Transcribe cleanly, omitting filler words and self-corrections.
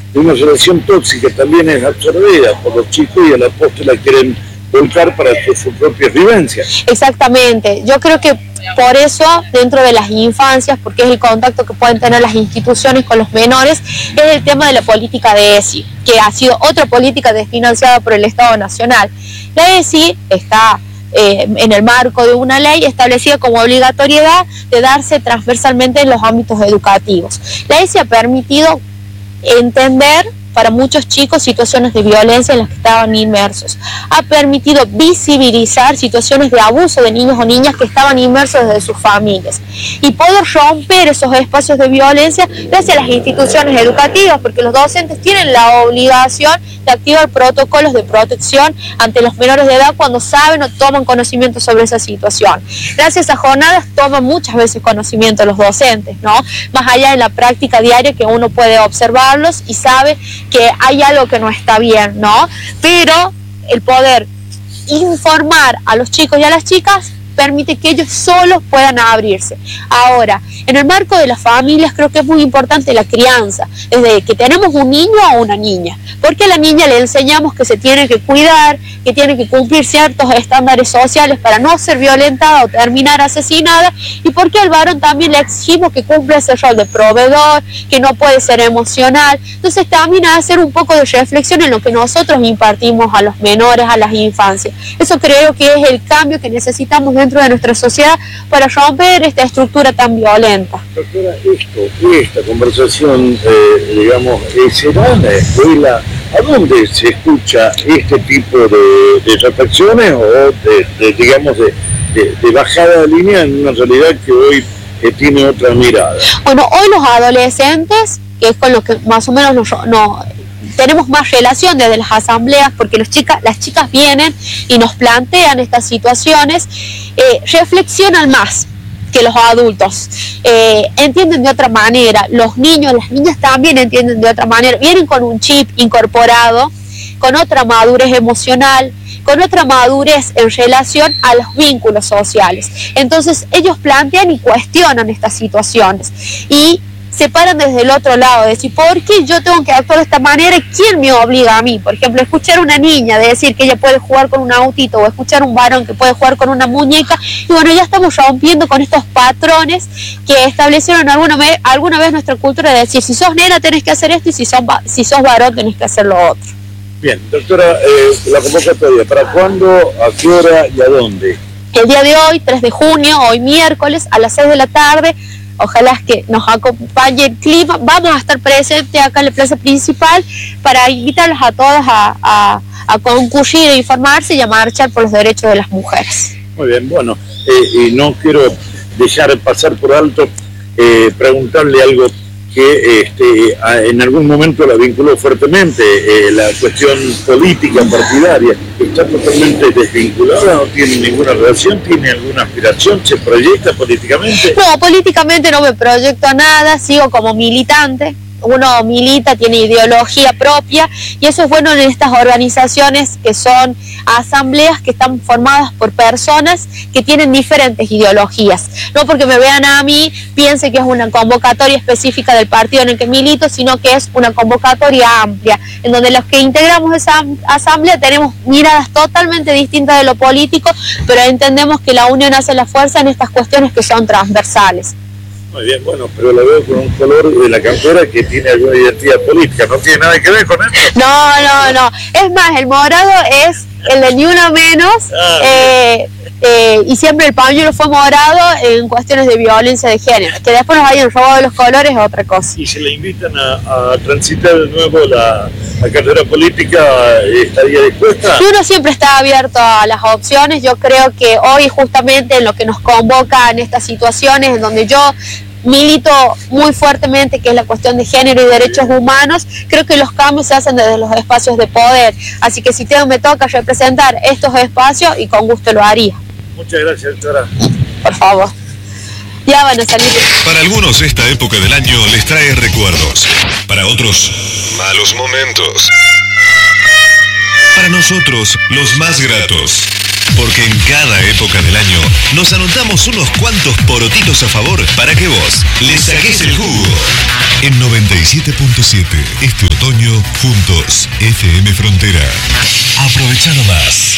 una relación tóxica también es absorbida por los chicos y a la postre la quieren volcar para sus propias vivencias. Exactamente, yo creo que por eso dentro de las infancias, porque es el contacto que pueden tener las instituciones con los menores, es el tema de la política de ESI, que ha sido otra política desfinanciada por el Estado Nacional. La ESI está en el marco de una ley establecida como obligatoriedad de darse transversalmente en los ámbitos educativos. La ESI ha permitido entender para muchos chicos situaciones de violencia en las que estaban inmersos. Ha permitido visibilizar situaciones de abuso de niños o niñas que estaban inmersos desde sus familias y poder romper esos espacios de violencia gracias a las instituciones educativas, porque los docentes tienen la obligación de activar protocolos de protección ante los menores de edad cuando saben o toman conocimiento sobre esa situación. Gracias a jornadas toman muchas veces conocimiento los docentes, ¿no? Más allá de la práctica diaria que uno puede observarlos y sabe que hay algo que no está bien, ¿no? Pero el poder informar a los chicos y a las chicas permite que ellos solos puedan abrirse. Ahora, en el marco de las familias creo que es muy importante la crianza, desde que tenemos un niño o una niña, porque a la niña le enseñamos que se tiene que cuidar, que tiene que cumplir ciertos estándares sociales para no ser violentada o terminar asesinada, y porque al varón también le exigimos que cumpla ese rol de proveedor, que no puede ser emocional. Entonces también hacer un poco de reflexión en lo que nosotros impartimos a los menores, a las infancias. Eso creo que es el cambio que necesitamos dentro de nuestra sociedad para romper esta estructura tan violenta. Doctora, esta conversación, digamos, ¿será en la escuela? ¿A dónde se escucha este tipo de reflexiones o digamos, de bajada de línea en una realidad que hoy tiene otra mirada? Bueno, hoy los adolescentes, que es con lo que más o menos tenemos más relación desde las asambleas, porque las chicas vienen y nos plantean estas situaciones, reflexionan más que los adultos, entienden de otra manera, los niños, las niñas también entienden de otra manera, vienen con un chip incorporado, con otra madurez emocional, con otra madurez en relación a los vínculos sociales. Entonces ellos plantean y cuestionan estas situaciones y se paran desde el otro lado, de decir, ¿por qué yo tengo que actuar de esta manera? ¿Quién me obliga a mí? Por ejemplo, escuchar a una niña de decir que ella puede jugar con un autito, o escuchar a un varón que puede jugar con una muñeca, y bueno, ya estamos rompiendo con estos patrones que establecieron alguna vez nuestra cultura, de decir, si sos nena tenés que hacer esto, y si sos varón tenés que hacer lo otro. Bien, doctora, la convocatoria, ¿para cuándo, a qué hora y a dónde? El día de hoy, 3 de junio, hoy miércoles, a las 6 de la tarde, ojalá que nos acompañe el clima. Vamos a estar presentes acá en la plaza principal para invitarlos a todas a concurrir, a informarse y a marchar por los derechos de las mujeres. Muy bien, bueno, y no quiero dejar pasar por alto preguntarle algo que en algún momento la vinculó fuertemente, la cuestión política partidaria. ¿Está totalmente desvinculada? ¿No tiene ninguna relación? ¿Tiene alguna aspiración? ¿Se proyecta políticamente? No, políticamente no me proyecto a nada, sigo como militante. Uno milita, tiene ideología propia, y eso es bueno en estas organizaciones que son asambleas que están formadas por personas que tienen diferentes ideologías. No porque me vean a mí piense que es una convocatoria específica del partido en el que milito, sino que es una convocatoria amplia, en donde los que integramos esa asamblea tenemos miradas totalmente distintas de lo político, pero entendemos que la unión hace la fuerza en estas cuestiones que son transversales. Muy bien, bueno, pero la veo con un color de la campera que tiene alguna identidad política. ¿No tiene nada que ver con esto? No. Es más, el morado es el de Ni Una Menos, y siempre el pañuelo fue morado en cuestiones de violencia de género. Que después nos hayan robado los colores es otra cosa. Y si le invitan a transitar de nuevo la carrera política, ¿estaría dispuesta? Uno siempre está abierto a las opciones. Yo creo que hoy justamente en lo que nos convoca en estas situaciones, en donde yo milito muy fuertemente, que es la cuestión de género y derechos humanos, creo que los cambios se hacen desde los espacios de poder. Así que si me toca representar estos espacios, y con gusto lo haría. Muchas gracias, doctora. Por favor. Ya van a salir. Para algunos esta época del año les trae recuerdos. Para otros, malos momentos. Para nosotros, los más gratos. Porque en cada época del año nos anotamos unos cuantos porotitos a favor para que vos le saques el jugo. En 97.7, este otoño, juntos, FM Frontera. Aprovechalo más.